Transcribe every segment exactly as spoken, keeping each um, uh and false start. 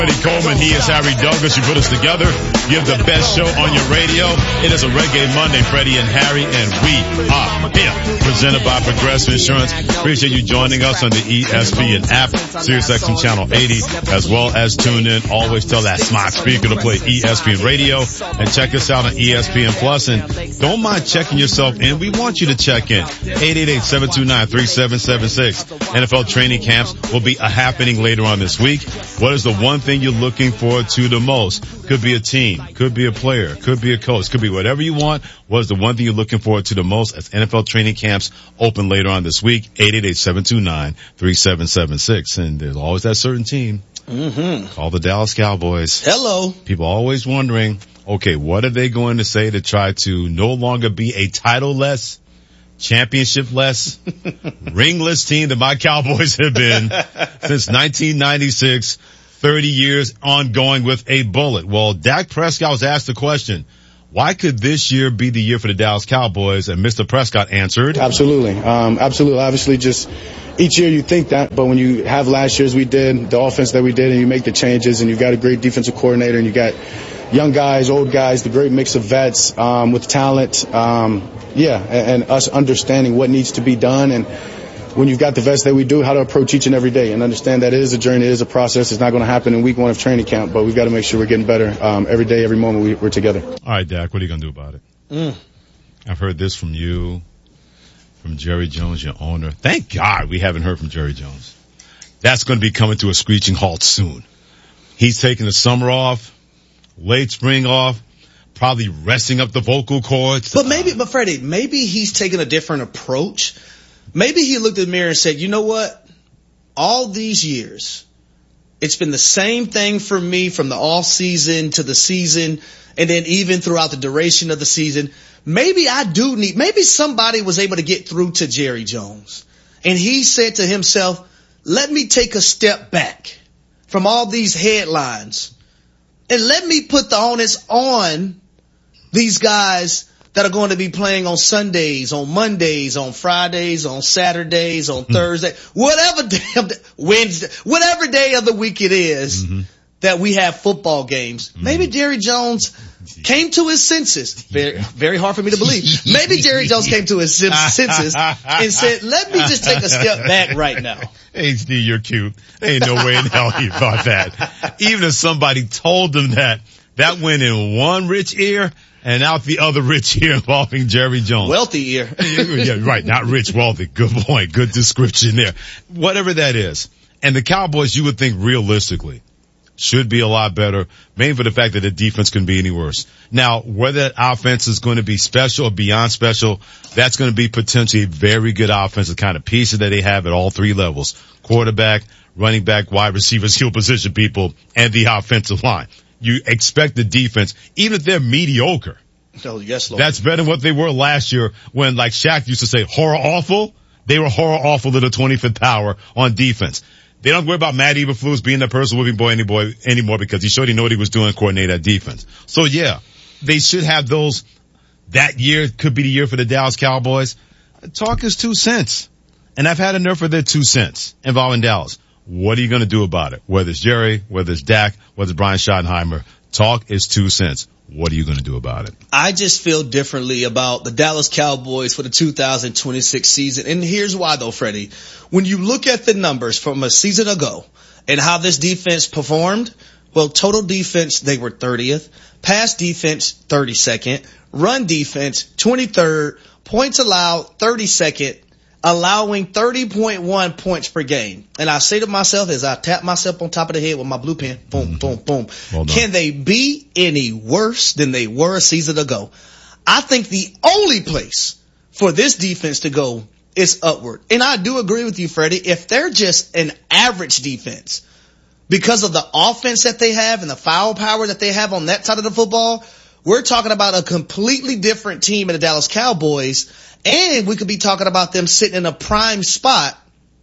Freddie Coleman, he is Harry Douglas. You put us together. You have the best show on your radio. It is a Reggae Monday, Freddie and Harry, and we are here. Presented by Progressive Insurance. Appreciate you joining us on the E S P N app, SiriusXM Channel eighty, as well as tune in. Always tell that smart speaker to play E S P N Radio, and check us out on E S P N Plus. And don't mind checking yourself in. We want you to check in. eight eight eight, seven two nine, three seven seven six. N F L training camps will be happening later on this week. What is the one thing you're looking forward to the most? Could be a team, could be a player, could be a coach, could be whatever you want. What is the one thing you're looking forward to the most as N F L training camps open later on this week? eight eight eight, seven two nine, three seven seven six. And there's always that certain team. Mm-hmm. Call the Dallas Cowboys. Hello. People are always wondering, okay, what are they going to say to try to no longer be a title-less, championship-less, ringless team that my Cowboys have been since nineteen ninety-six, thirty years ongoing with a bullet? Well, Dak Prescott was asked the question, why could this year be the year for the Dallas Cowboys? And Mister Prescott answered, Absolutely. Um, absolutely. Obviously, just each year you think that, but when you have last year's we did, the offense that we did, and you make the changes, and you've got a great defensive coordinator, and you got young guys, old guys, the great mix of vets um, with talent, um, yeah, and, and us understanding what needs to be done, and when you've got the vets that we do, how to approach each and every day and understand that it is a journey, it is a process. It's not going to happen in week one of training camp, but we've got to make sure we're getting better um, every day, every moment we, we're together. All right, Dak, what are you going to do about it? Mm. I've heard this from you, from Jerry Jones, your owner. Thank God we haven't heard from Jerry Jones. That's going to be coming to a screeching halt soon. He's taking the summer off, late spring off, probably resting up the vocal cords. But maybe, but Freddie, maybe he's taking a different approach. Maybe he looked at the mirror and said, you know what? All these years, it's been the same thing for me from the off season to the season, and then even throughout the duration of the season. Maybe I do need, maybe somebody was able to get through to Jerry Jones. And he said to himself, let me take a step back from all these headlines and let me put the onus on these guys that are going to be playing on Sundays, on Mondays, on Fridays, on Saturdays, on mm-hmm. Thursday, whatever day of the, Wednesday, whatever day of the week it is mm-hmm. that we have football games. Mm-hmm. Maybe Jerry Jones came to his senses. Very, very hard for me to believe. Maybe Jerry Jones came to his senses and said, let me just take a step back right now. H D, you're cute. Ain't no way in hell he thought that. Even if somebody told him that, that went in one rich ear and out the other rich ear involving Jerry Jones. Wealthy ear. Yeah, right. Not rich, wealthy. Good point. Good description there. Whatever that is. And the Cowboys, you would think realistically, should be a lot better, mainly for the fact that the defense can be any worse. Now, whether that offense is going to be special or beyond special, that's going to be potentially a very good offensive kind of pieces that they have at all three levels. Quarterback, running back, wide receiver, skill position people, and the offensive line. You expect the defense, even if they're mediocre. Oh, yes, Lord. That's better than what they were last year when, like Shaq used to say, horror awful. They were horror awful to the twenty-fifth power on defense. They don't worry about Matt Eberflus being that person whipping boy any boy anymore because he showed he knew what he was doing, coordinate that defense. So yeah, they should have those. That year could be the year for the Dallas Cowboys. Talk is two cents. And I've had enough of their two cents involving Dallas. What are you going to do about it? Whether it's Jerry, whether it's Dak, whether it's Brian Schottenheimer, talk is two cents. What are you going to do about it? I just feel differently about the Dallas Cowboys for the two thousand twenty-six season. And here's why though, Freddie. When you look at the numbers from a season ago and how this defense performed, well, total defense, they were thirtieth. Pass defense, thirty-second. Run defense, twenty-third. Points allowed, thirty-second. Allowing thirty point one points per game. And I say to myself as I tap myself on top of the head with my blue pen, boom, boom, boom. Well Can they be any worse than they were a season ago? I think the only place for this defense to go is upward. And I do agree with you, Freddie. If they're just an average defense because of the offense that they have and the foul power that they have on that side of the football, we're talking about a completely different team in the Dallas Cowboys. And we could be talking about them sitting in a prime spot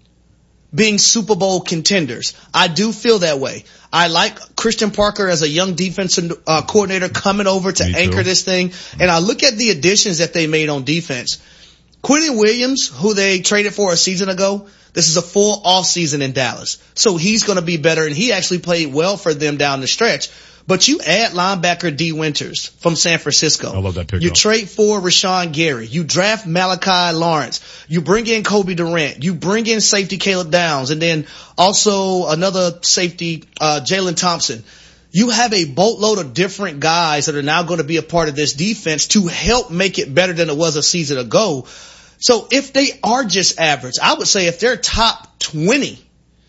being Super Bowl contenders. I do feel that way. I like Christian Parker as a young defensive uh, coordinator coming over to anchor this thing. And I look at the additions that they made on defense. Quentin Williams, who they traded for a season ago, this is a full off season in Dallas. So he's going to be better, and he actually played well for them down the stretch. But you add linebacker D. Winters from San Francisco. I love that pickup. You trade for Rashawn Gary. You draft Malachi Lawrence. You bring in Kobe Durant. You bring in safety Caleb Downs, and then also another safety, uh, Jalen Thompson. You have a boatload of different guys that are now going to be a part of this defense to help make it better than it was a season ago. So if they are just average, I would say if they're top twenty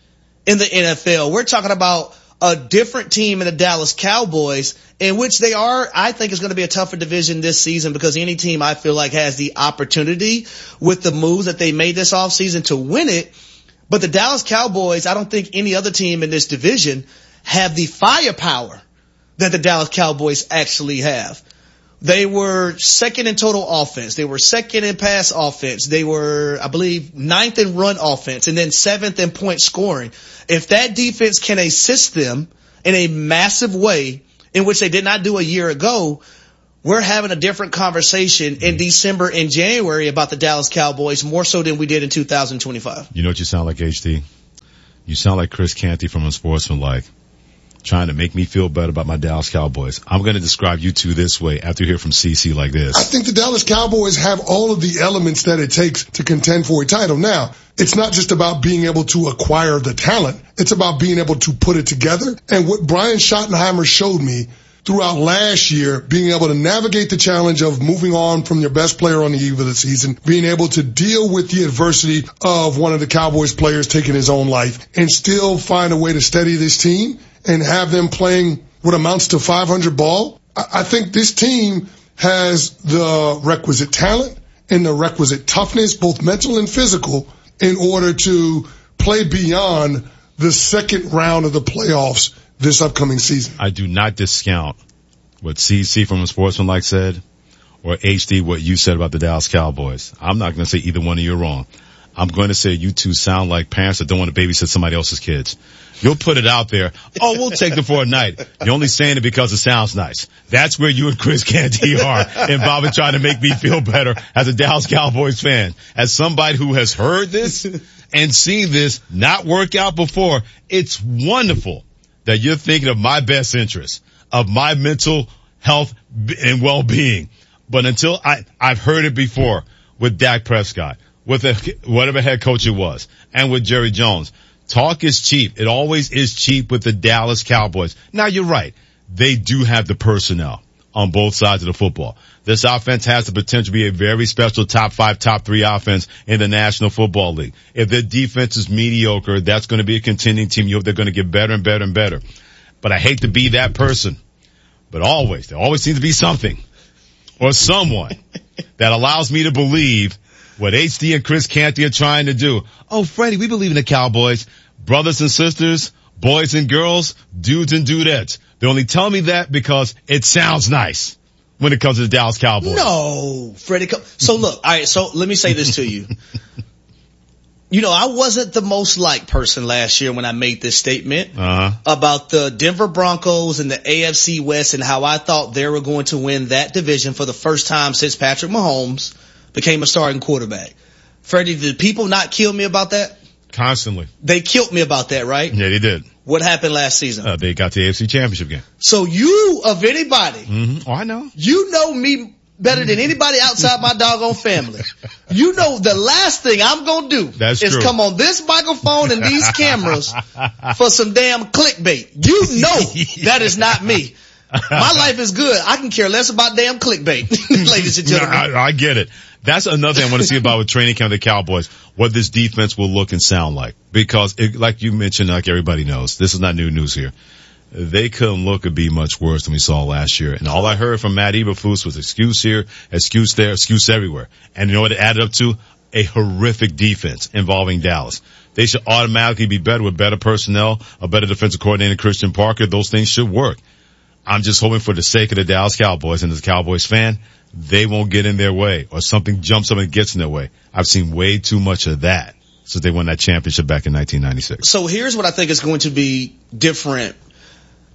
in the N F L, we're talking about a different team in the Dallas Cowboys, in which they are, I think, is going to be a tougher division this season, because any team I feel like has the opportunity with the moves that they made this offseason to win it. But the Dallas Cowboys, I don't think any other team in this division have the firepower that the Dallas Cowboys actually have. They were second in total offense. They were second in pass offense. They were, I believe, ninth in run offense, and then seventh in point scoring. If that defense can assist them in a massive way, in which they did not do a year ago, we're having a different conversation in December and January about the Dallas Cowboys, more so than we did in two thousand twenty-five. You know what you sound like, H D? You sound like Chris Canty from Unsportsmanlike, trying to make me feel better about my Dallas Cowboys. I'm going to describe you two this way after you hear from C C like this. I think the Dallas Cowboys have all of the elements that it takes to contend for a title. Now, it's not just about being able to acquire the talent. It's about being able to put it together. And what Brian Schottenheimer showed me throughout last year, being able to navigate the challenge of moving on from your best player on the eve of the season, being able to deal with the adversity of one of the Cowboys players taking his own life, and still find a way to steady this team and have them playing what amounts to five hundred ball. I think this team has the requisite talent and the requisite toughness, both mental and physical, in order to play beyond the second round of the playoffs this upcoming season. I do not discount what C C from Unsportsmanlike said, or H D what you said about the Dallas Cowboys. I'm not going to say either one of you are wrong. I'm going to say you two sound like parents that don't want to babysit somebody else's kids. You'll put it out there. Oh, we'll take them for a night. You're only saying it because it sounds nice. That's where you and Chris Canty are, and Bob is trying to make me feel better as a Dallas Cowboys fan. As somebody who has heard this and seen this not work out before, it's wonderful that you're thinking of my best interest, of my mental health and well-being. But until I, I've heard it before with Dak Prescott, with a, whatever head coach it was, and with Jerry Jones. Talk is cheap. It always is cheap with the Dallas Cowboys. Now, you're right. They do have the personnel on both sides of the football. This offense has the potential to be a very special top five, top three offense in the National Football League. If their defense is mediocre, that's going to be a contending team. You hope they're going to get better and better and better. But I hate to be that person. But always, there always seems to be something or someone that allows me to believe what H D and Chris Canty are trying to do. Oh, Freddie, we believe in the Cowboys. Brothers and sisters, boys and girls, dudes and dudettes. They only tell me that because it sounds nice when it comes to the Dallas Cowboys. No, Freddie. So look, all right, so let me say this to you. You know, I wasn't the most liked person last year when I made this statement uh-huh. about the Denver Broncos and the A F C West and how I thought they were going to win that division for the first time since Patrick Mahomes became a starting quarterback. Freddie, did people not kill me about that? Constantly. They killed me about that, right? Yeah, they did. What happened last season? Uh, they got the A F C Championship game. So you, of anybody, mm-hmm. oh, I know. You know me better than anybody outside my doggone family. You know the last thing I'm going to do That's is true. come on this microphone and these cameras for some damn clickbait. You know that is not me. My life is good. I can care less about damn clickbait, ladies and gentlemen. No, I, I get it. That's another thing I want to see about with training camp of the Cowboys, what this defense will look and sound like. Because, it, like you mentioned, like everybody knows, this is not new news here. They couldn't look or be much worse than we saw last year. And all I heard from Matt Eberflus was excuse here, excuse there, excuse everywhere. And you know what it added up to? A horrific defense involving Dallas. They should automatically be better with better personnel, a better defensive coordinator, Christian Parker. Those things should work. I'm just hoping for the sake of the Dallas Cowboys, and as a Cowboys fan, they won't get in their way or something jumps up and gets in their way. I've seen way too much of that since they won that championship back in nineteen ninety-six. So here's what I think is going to be different.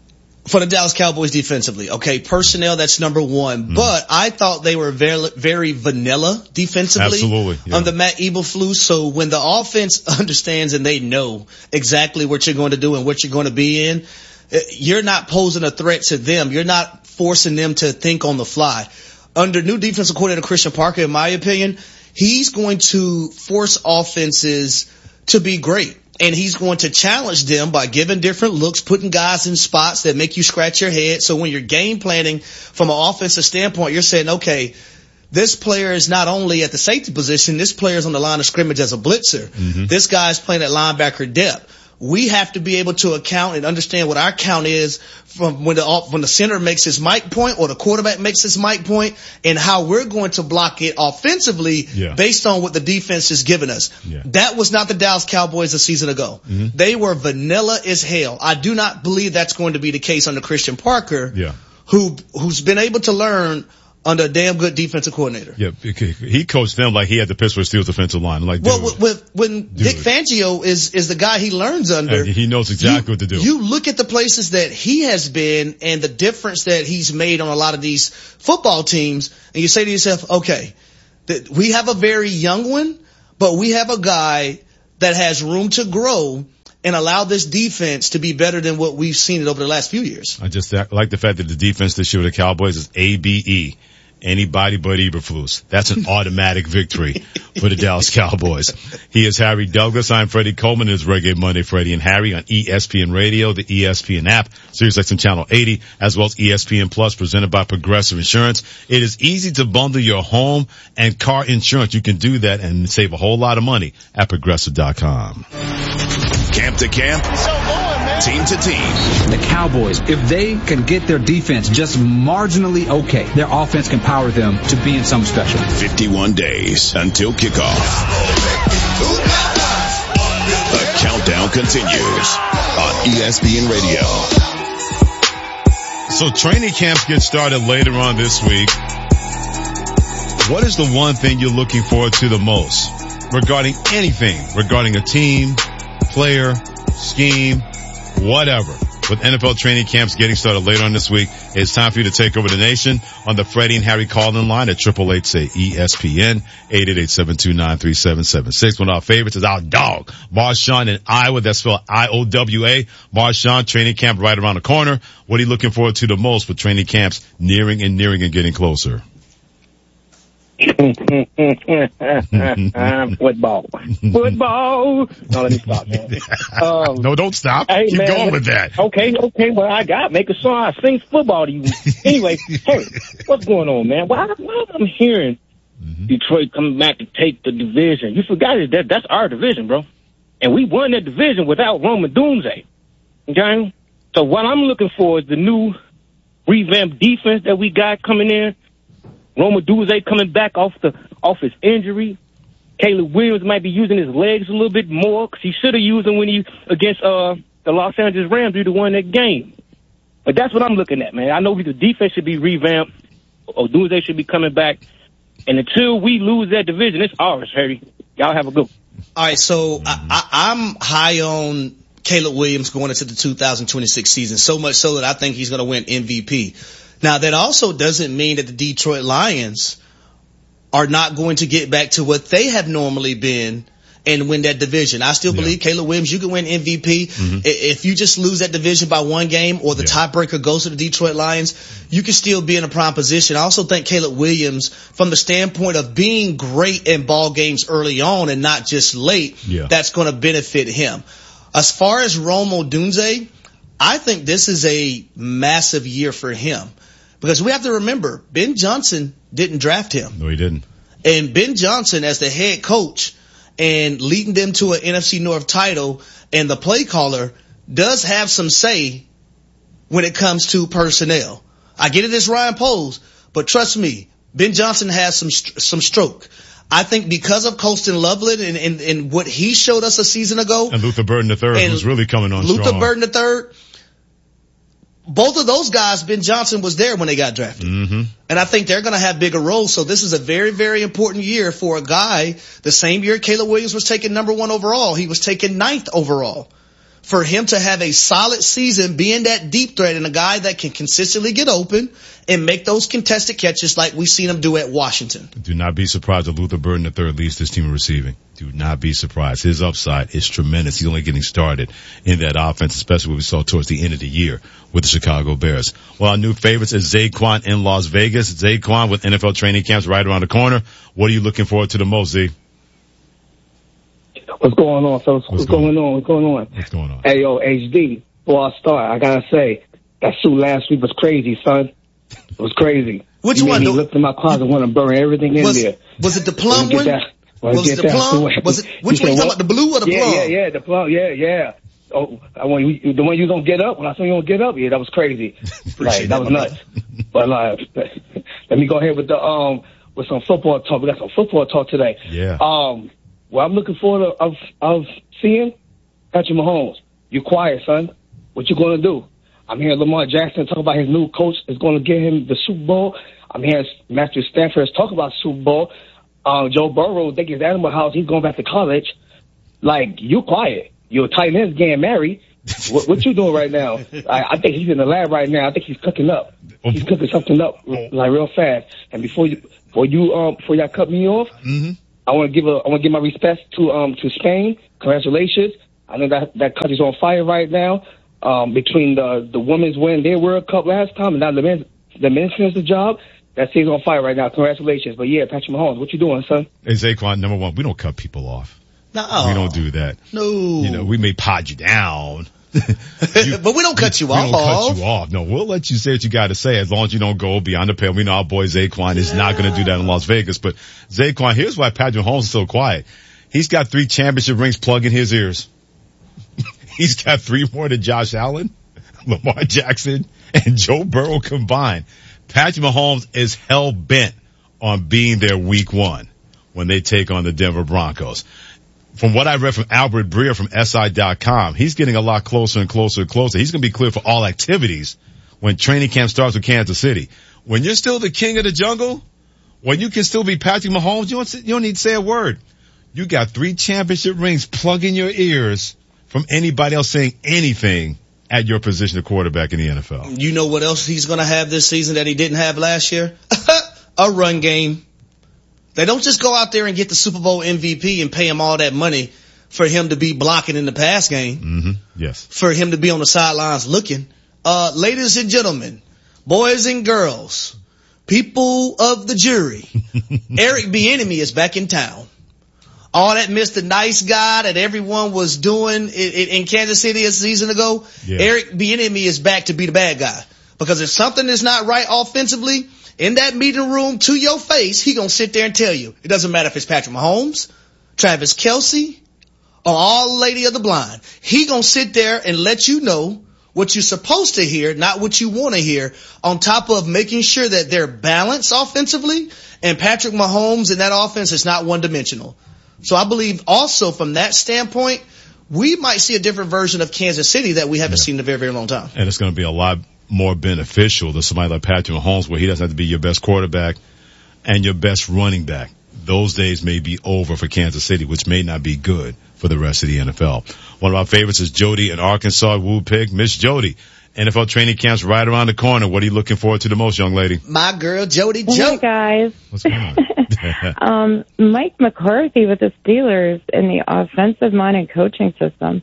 For the Dallas Cowboys defensively, okay, personnel, that's number one. Mm. But I thought they were very, very vanilla defensively. Absolutely. Yeah. Under Matt Eberflus. So when the offense understands and they know exactly what you're going to do and what you're going to be in, you're not posing a threat to them. You're not forcing them to think on the fly. Under new defensive coordinator Christian Parker, in my opinion, he's going to force offenses to be great. And he's going to challenge them by giving different looks, putting guys in spots that make you scratch your head. So when you're game planning from an offensive standpoint, you're saying, okay, this player is not only at the safety position, this player is on the line of scrimmage as a blitzer. Mm-hmm. This guy's playing at linebacker depth. We have to be able to account and understand what our count is from when the when the center makes his mic point or the quarterback makes his mic point, and how we're going to block it offensively yeah. based on what the defense is giving us. Yeah. That was not the Dallas Cowboys a season ago. Mm-hmm. They were vanilla as hell. I do not believe that's going to be the case under Christian Parker, yeah. who who's been able to learn under a damn good defensive coordinator. Yeah, he coached them like he had the Pittsburgh Steelers defensive line. Like, well, with, when dude. Vic Fangio is is the guy he learns under, and he knows exactly you, what to do. You look at the places that he has been and the difference that he's made on a lot of these football teams, and you say to yourself, okay, that we have a very young one, but we have a guy that has room to grow and allow this defense to be better than what we've seen it over the last few years. I just like the fact that the defense this year with the Cowboys is A B E. Anybody but Eberflus. That's an automatic victory for the Dallas Cowboys. He is Harry Douglas. I'm Freddie Coleman. It is Reggae Monday, Freddie and Harry on E S P N Radio, the E S P N app, SiriusXM Channel eighty, as well as E S P N Plus, presented by Progressive Insurance. It is easy to bundle your home and car insurance. You can do that and save a whole lot of money at Progressive dot com. Camp to camp, team to team. The Cowboys, if they can get their defense just marginally okay, their offense can power them to being something special. fifty-one days until kickoff. The countdown continues on E S P N Radio. So training camps get started later on this week. What is the one thing you're looking forward to the most regarding anything, regarding a team, player, scheme, whatever? With N F L training camps getting started later on this week, it's time for you to take over the nation on the Freddie and Harry call-in line at eight eight eight, say, E S P N, eight eight eight, seven two nine, three seven seven six. One of our favorites is our dog, Marshawn in Iowa. That's spelled I O W A. Marshawn, training camp right around the corner. What are you looking forward to the most with training camps nearing and nearing and getting closer? Football. Football. No, let me stop, man. Um, no, don't stop. Hey, Keep man, going with that. Okay, okay. Well, I got make a song. I sing football to you. Anyway, hey, what's going on, man? Why, why I'm hearing mm-hmm. Detroit coming back to take the division? You forgot it. That that's our division, bro. And we won that division without Rome Odunze. Okay? So what I'm looking for is the new revamped defense that we got coming in. Rome Odunze coming back off the off his injury. Caleb Williams might be using his legs a little bit more because he should have used them when he against uh the Los Angeles Rams to win that game. But that's what I'm looking at, man. I know the defense should be revamped. Odunze should be coming back. And until we lose that division, it's ours, Harry. Y'all have a good one. All right, so I, I, I'm high on Caleb Williams going into the two thousand twenty-six season, so much so that I think he's going to win M V P. Now, that also doesn't mean that the Detroit Lions are not going to get back to what they have normally been and win that division. I still believe yeah. Caleb Williams, you can win M V P. Mm-hmm. If you just lose that division by one game or the yeah. tiebreaker goes to the Detroit Lions, you can still be in a prime position. I also think Caleb Williams, from the standpoint of being great in ball games early on and not just late, yeah. that's going to benefit him. As far as Rome Odunze, I think this is a massive year for him. Because we have to remember, Ben Johnson didn't draft him. No, he didn't. And Ben Johnson, as the head coach and leading them to an N F C North title, and the play caller does have some say when it comes to personnel. I get it, it's Ryan Poles, but trust me, Ben Johnson has some some stroke. I think because of Colston Loveland and, and, and what he showed us a season ago. And Luther Burden the third, who's really coming on Luther strong. Luther Burden the third. Both of those guys, Ben Johnson was there when they got drafted. Mm-hmm. And I think they're going to have bigger roles. So this is a very, very important year for a guy. The same year Caleb Williams was taken number one overall, he was taken ninth overall. for him to have a solid season, being that deep threat and a guy that can consistently get open and make those contested catches like we've seen him do at Washington. Do not be surprised if Luther Burden the third leads this team in receiving. Do not be surprised. His upside is tremendous. He's only getting started in that offense, especially what we saw towards the end of the year with the Chicago Bears. Well, our new favorites is Zaquan in Las Vegas. Zaquan with N F L training camps right around the corner. What are you looking forward to the most, Z? What's going on, fellas? What's, What's going, going on? What's going on? What's going on? Hey, yo, H D, before I start, I gotta say, that suit last week was crazy, son. It was crazy. Which you one? He looked in my closet and wanted to burn everything in was, there. Was it the plum one? That, was it the plum? Was it, which one you talking about, the blue or the yeah, plum? Yeah, yeah, the plum, yeah, yeah. Oh, I want you, the one you don't get up, when I saw you don't get up, yeah, that was crazy. Like, that was nuts. But, uh, let me go ahead with the, um, with some football talk. We got some football talk today. Yeah. Um, what I'm looking forward to, of, of seeing, Patrick Mahomes. You quiet, son. What you gonna do? I'm hearing Lamar Jackson talk about his new coach is going to get him the Super Bowl. I'm hearing Matthew Stafford talk about Super Bowl. Um, Joe Burrow, they get his Animal House. He's going back to college. Like, you quiet. Your tight end's getting married. what, what you doing right now? I, I think he's in the lab right now. I think he's cooking up. He's cooking something up like real fast. And before you, before you, um, before y'all cut me off, mm-hmm. I want to give a, I want to give my respects to, um, to Spain. Congratulations. I know that that country's on fire right now. Um, between the the women's winning their World Cup last time and now the men the men's finished the job. That team's on fire right now. Congratulations. But yeah, Patrick Mahomes, what you doing, son? Hey, Zaquan, number one, we don't cut people off. No. We don't do that. No. You know, we may pod you down. you, but we don't cut you we off. We don't cut you off. No, we'll let you say what you got to say as long as you don't go beyond the pale. We know our boy Zaquan is yeah. not going to do that in Las Vegas. But Zaquan, here's why Patrick Mahomes is so quiet. He's got three championship rings plugged in his ears. He's got three more than Josh Allen, Lamar Jackson, and Joe Burrow combined. Patrick Mahomes is hell-bent on being there week one when they take on the Denver Broncos. From what I read from Albert Breer from S I dot com, he's getting a lot closer and closer and closer. He's going to be clear for all activities when training camp starts with Kansas City. When you're still the king of the jungle, when you can still be Patrick Mahomes, you don't, you don't need to say a word. You got three championship rings plugged in your ears from anybody else saying anything at your position of quarterback in the N F L. You know what else he's going to have this season that he didn't have last year? A run game. They don't just go out there and get the Super Bowl M V P and pay him all that money for him to be blocking in the pass game. Mm-hmm. Yes. For him to be on the sidelines looking. Uh, ladies and gentlemen, boys and girls, people of the jury, Eric Bieniemy is back in town. All that Mister Nice Guy that everyone was doing in, in Kansas City a season ago, yeah. Eric Bieniemy is back to be the bad guy. Because if something is not right offensively, in that meeting room to your face, he gonna sit there and tell you. It doesn't matter if it's Patrick Mahomes, Travis Kelce, or All Lady of the Blind. He gonna sit there and let you know what you're supposed to hear, not what you want to hear, on top of making sure that they're balanced offensively, and Patrick Mahomes in that offense is not one-dimensional. So I believe also from that standpoint, we might see a different version of Kansas City that we haven't yeah. seen in a very, very long time. And it's going to be a lot more beneficial to somebody like Patrick Mahomes, where he doesn't have to be your best quarterback and your best running back. Those days may be over for Kansas City, which may not be good for the rest of the N F L. One of our favorites is Jody in Arkansas. Woo Pig. Miss Jody, N F L training camp's right around the corner. What are you looking forward to the most, young lady? My girl, Jody Joe. Hey, guys. What's going on? um, Mike McCarthy with the Steelers in the offensive-minded coaching system.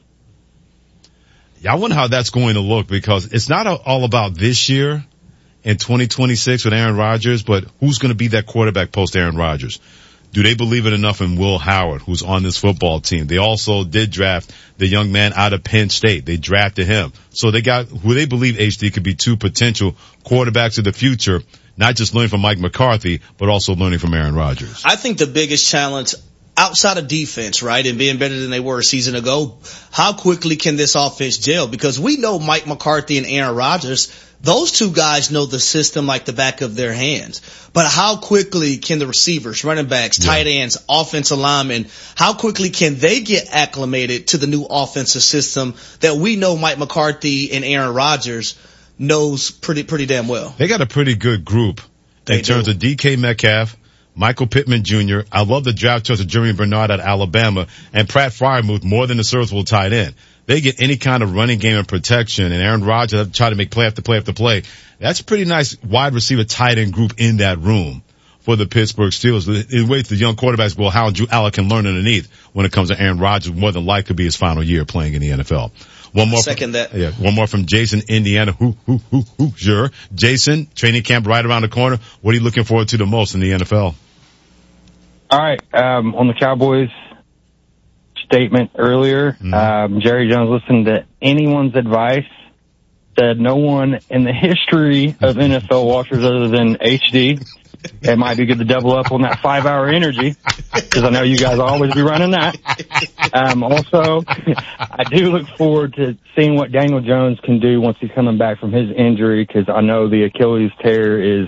Yeah, I wonder how that's going to look, because it's not all about this year in twenty twenty-six with Aaron Rodgers, but who's going to be that quarterback post Aaron Rodgers? Do they believe it enough in Will Howard, who's on this football team? They also did draft the young man out of Penn State. They drafted him. So they got who they believe, H D, could be two potential quarterbacks of the future, not just learning from Mike McCarthy, but also learning from Aaron Rodgers. I think the biggest challenge outside of defense, right, and being better than they were a season ago, how quickly can this offense gel? Because we know Mike McCarthy and Aaron Rodgers, those two guys know the system like the back of their hands. But how quickly can the receivers, running backs, tight ends, yeah. offensive linemen, how quickly can they get acclimated to the new offensive system that we know Mike McCarthy and Aaron Rodgers knows pretty pretty damn well? They got a pretty good group they in terms do. of D K Metcalf, Michael Pittman Junior I love the draft choice of Jeremy Bernard out of Alabama, and Pratt Freiermuth more than the serviceable tight end. they get any kind of running game and protection, and Aaron Rodgers try to make play after play after play, that's a pretty nice wide receiver tight end group in that room for the Pittsburgh Steelers. In ways the young quarterbacks, well, how Drew Allen can learn underneath when it comes to Aaron Rodgers, more than likely be his final year playing in the N F L. One more. Second from, that. Yeah, one more from Jason, Indiana. Who, who, who, who, sure. Jason, training camp right around the corner. What are you looking forward to the most in the N F L? All right. Um, on the Cowboys statement earlier, mm-hmm. um, Jerry Jones listened to anyone's advice, said no one in the history of N F L watchers other than H D. It might be good to double up on that five hour energy, because I know you guys will always be running that. Um, also, I do look forward to seeing what Daniel Jones can do once he's coming back from his injury, because I know the Achilles tear is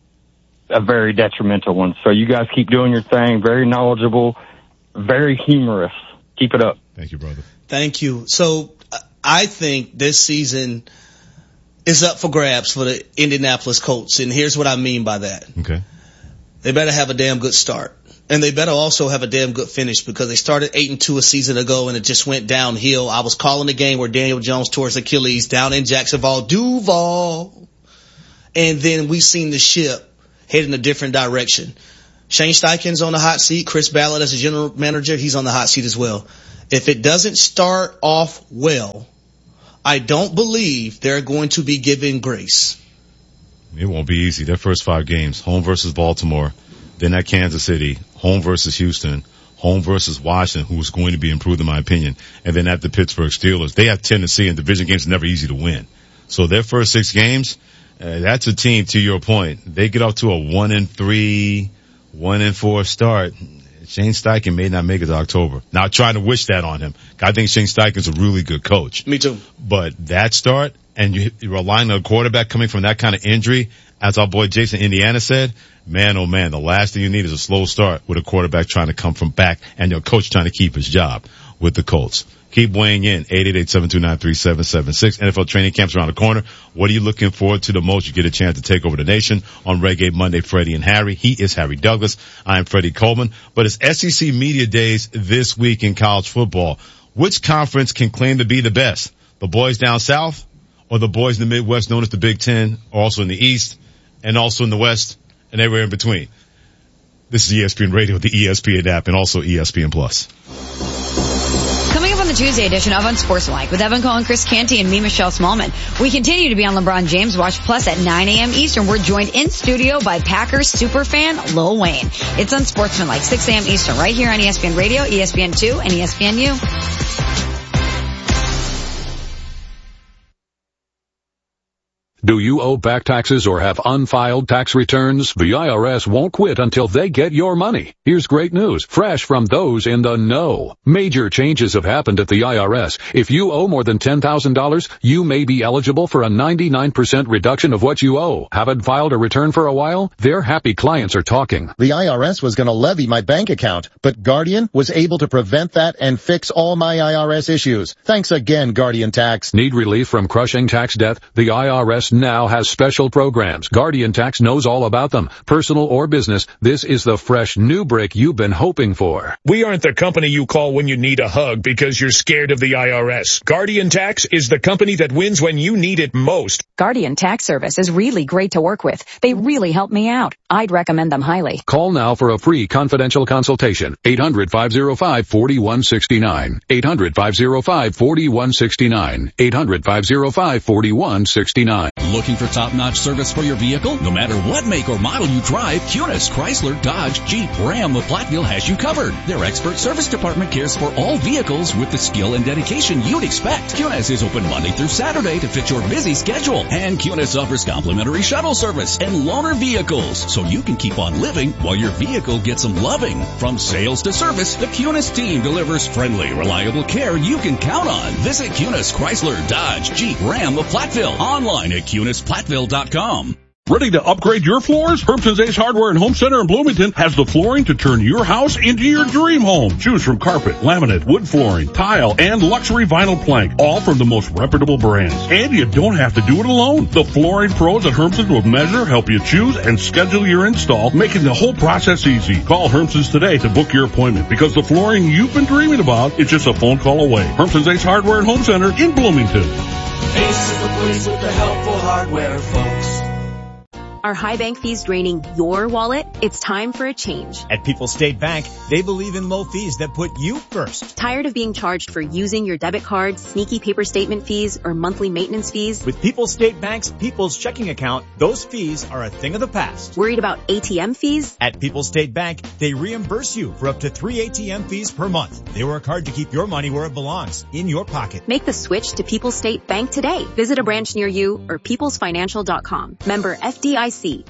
a very detrimental one. So you guys keep doing your thing. Very knowledgeable, very humorous. Keep it up. Thank you, brother. Thank you. So I think this season is up for grabs for the Indianapolis Colts, and here's what I mean by that. Okay. They better have a damn good start, and they better also have a damn good finish, because they started eight and two a season ago, and it just went downhill. I was calling the game where Daniel Jones tore his Achilles down in Jacksonville, Duval, and then we seen the ship head in a different direction. Shane Steichen's on the hot seat. Chris Ballard as a general manager, he's on the hot seat as well. If it doesn't start off well, I don't believe they're going to be given grace. It won't be easy. Their first five games, home versus Baltimore, then at Kansas City, home versus Houston, home versus Washington, who is going to be improved in my opinion, and then at the Pittsburgh Steelers. They have Tennessee, and division games are never easy to win. So their first six games, uh, that's a team, to your point. They get off to a one and three, one and four start. Shane Steichen may not make it to October. Not trying to wish that on him. I think Shane Steichen's a really good coach. Me too. But that start, and you, you're relying on a quarterback coming from that kind of injury, as our boy Jason Indiana said, man, oh man, the last thing you need is a slow start with a quarterback trying to come from back and your coach trying to keep his job with the Colts. Keep weighing in, eight eight eight, seven two nine, three seven seven six. N F L training camps around the corner. What are you looking forward to the most? You get a chance to take over the nation on Reggae Monday, Freddie and Harry. He is Harry Douglas. I am Freddie Coleman. But it's S E C Media Days this week in college football. Which conference can claim to be the best? The boys down south or the boys in the Midwest known as the Big Ten, or also in the East and also in the West and everywhere in between? This is E S P N Radio, the E S P N app, and also E S P N Plus. Coming up on the Tuesday edition of Unsportsmanlike with Evan Cohen, Chris Canty, and me, Michelle Smallman. We continue to be on LeBron James Watch Plus at nine a.m. Eastern. We're joined in studio by Packers superfan Lil Wayne. It's Unsportsmanlike, six a.m. Eastern, right here on E S P N Radio, E S P N two, and E S P N U. Do you owe back taxes or have unfiled tax returns? The I R S won't quit until they get your money. Here's great news, fresh from those in the know. Major changes have happened at the I R S. If you owe more than ten thousand dollars, you may be eligible for a ninety-nine percent reduction of what you owe. Haven't filed a return for a while? Their happy clients are talking. The I R S was going to levy my bank account, but Guardian was able to prevent that and fix all my I R S issues. Thanks again, Guardian Tax. Need relief from crushing tax debt? The I R S now has special programs. Guardian Tax knows all about them. Personal or business, this is the fresh new brick you've been hoping for. We aren't the company you call when you need a hug because you're scared of the I R S. Guardian Tax is the company that wins when you need it most. Guardian Tax Service is really great to work with. They really help me out. I'd recommend them highly. Call now for a free confidential consultation. eight hundred, five oh five, four one six nine. eight hundred, five oh five, four one six nine. eight hundred, five oh five, four one six nine. Looking for top-notch service for your vehicle? No matter what make or model you drive, Cunis, Chrysler, Dodge, Jeep, Ram, of Platteville has you covered. Their expert service department cares for all vehicles with the skill and dedication you'd expect. Cunis is open Monday through Saturday to fit your busy schedule. And Cunis offers complimentary shuttle service and loaner vehicles, so you can keep on living while your vehicle gets some loving. From sales to service, the Cunis team delivers friendly, reliable care you can count on. Visit Cunis, Chrysler, Dodge, Jeep, Ram of Platteville online at Cunis Platteville dot com. Ready to upgrade your floors? Hermson's Ace Hardware and Home Center in Bloomington has the flooring to turn your house into your dream home. Choose from carpet, laminate, wood flooring, tile, and luxury vinyl plank, all from the most reputable brands. And you don't have to do it alone. The flooring pros at Hermson's will measure, help you choose, and schedule your install, making the whole process easy. Call Hermson's today to book your appointment, because the flooring you've been dreaming about is just a phone call away. Hermson's Ace Hardware and Home Center in Bloomington. Ace is the place with the helpful hardware, folks. Are high bank fees draining your wallet? It's time for a change. At People's State Bank, they believe in low fees that put you first. Tired of being charged for using your debit card, sneaky paper statement fees, or monthly maintenance fees? With People's State Bank's People's Checking Account, those fees are a thing of the past. Worried about A T M fees? At People's State Bank, they reimburse you for up to three A T M fees per month. They work hard to keep your money where it belongs, in your pocket. Make the switch to People's State Bank today. Visit a branch near you or peoples financial dot com. Member F D I C.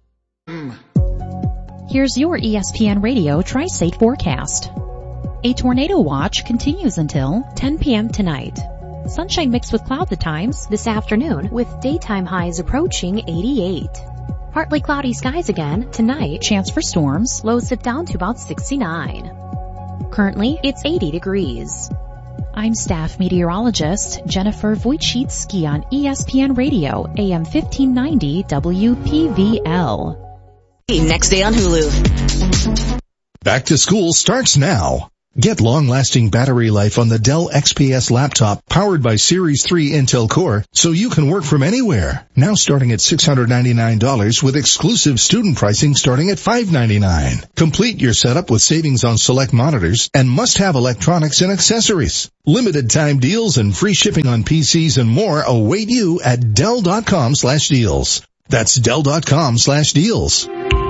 Here's your E S P N Radio Tri-State forecast. A tornado watch continues until ten p.m. tonight. Sunshine mixed with clouds at times this afternoon, with daytime highs approaching eighty-eight. Partly cloudy skies again tonight. Chance for storms. Lows dip down to about sixty-nine. Currently, it's eighty degrees. I'm staff meteorologist Jennifer Wojcicki on E S P N Radio, A M fifteen ninety W P V L. Next day on Hulu. Back to school starts now. Get long-lasting battery life on the Dell X P S laptop powered by Series three Intel Core so you can work from anywhere. Now starting at six hundred ninety-nine dollars with exclusive student pricing starting at five hundred ninety-nine dollars. Complete your setup with savings on select monitors and must-have electronics and accessories. Limited time deals and free shipping on P Cs and more await you at Dell.com slash deals. That's Dell.com slash deals.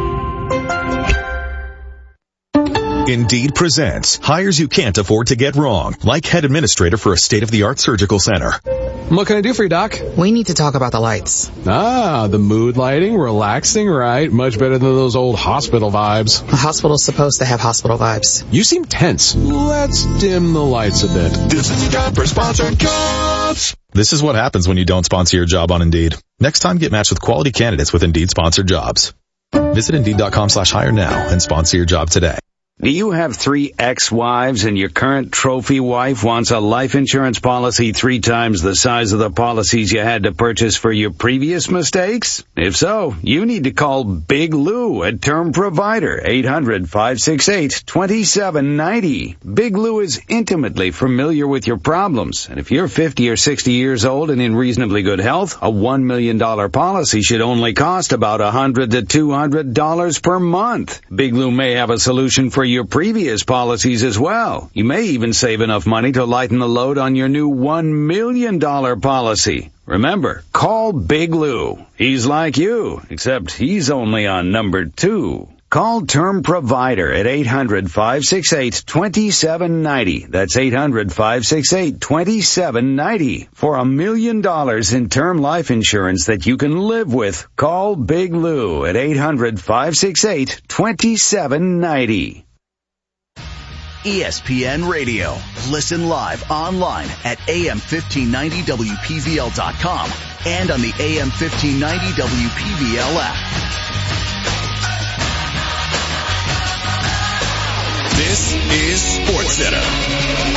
Indeed presents hires you can't afford to get wrong, like head administrator for a state-of-the-art surgical center. What can I do for you, Doc? We need to talk about the lights. Ah, the mood lighting, relaxing, right? Much better than those old hospital vibes. A hospital's supposed to have hospital vibes. You seem tense. Let's dim the lights a bit. This is time for sponsored jobs. This is what happens when you don't sponsor your job on Indeed. Next time, get matched with quality candidates with Indeed sponsored jobs. Visit Indeed.com slash hire now and sponsor your job today. Do you have three ex-wives and your current trophy wife wants a life insurance policy three times the size of the policies you had to purchase for your previous mistakes? If so, you need to call Big Lou at Term Provider, eight hundred, five six eight, two seven nine zero. Big Lou is intimately familiar with your problems, and if you're fifty or sixty years old and in reasonably good health, a one million dollars policy should only cost about one hundred to two hundred dollars per month. Big Lou may have a solution for your previous policies as well. You may even save enough money to lighten the load on your new one million dollars policy. Remember, call Big Lou. He's like you, except he's only on number two. Call Term Provider at eight hundred, five six eight, two seven nine zero. That's eight hundred, five six eight, two seven nine zero. For a million dollars in term life insurance that you can live with, call Big Lou at eight hundred, five six eight, two seven nine zero. E S P N Radio. Listen live online at A M fifteen ninety W P V L dot com and on the A M fifteen ninety W P V L app. This is SportsCenter.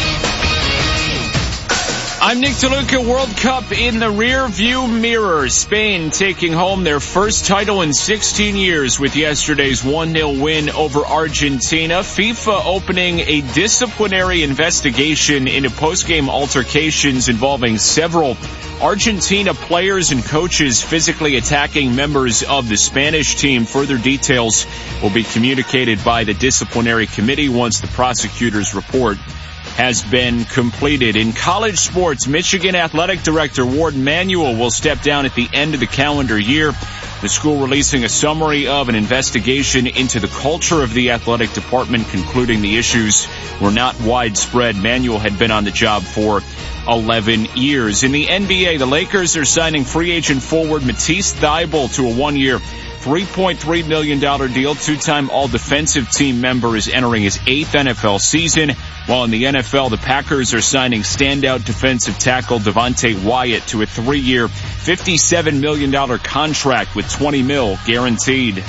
I'm Nick DeLuca. World Cup in the rear view mirror. Spain taking home their first title in sixteen years with yesterday's one nil win over Argentina. FIFA opening a disciplinary investigation into post-game altercations involving several Argentina players and coaches physically attacking members of the Spanish team. Further details will be communicated by the disciplinary committee once the prosecutor's report has been completed. In college sports, Michigan Athletic Director Ward Manuel will step down at the end of the calendar year. The school releasing a summary of an investigation into the culture of the athletic department, concluding the issues were not widespread. Manuel had been on the job for eleven years. In the N B A, the Lakers are signing free agent forward Matisse Thybulle to a one-year, three point three million dollars deal. Two-time all-defensive team member is entering his eighth N F L season. While in the N F L, the Packers are signing standout defensive tackle Devontae Wyatt to a three-year, fifty-seven million dollars contract with twenty mil guaranteed.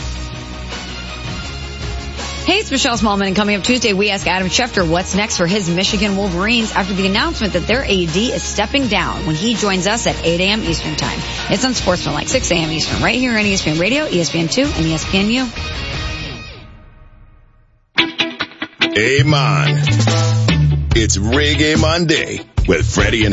Hey, it's Michelle Smallman, and coming up Tuesday, we ask Adam Schefter what's next for his Michigan Wolverines after the announcement that their A D is stepping down when he joins us at eight a.m. Eastern Time. It's on Sportsmanlike, six a.m. Eastern, right here on E S P N Radio, E S P N two, and E S P N U. Hey, man. It's Reggae Monday with Freddie and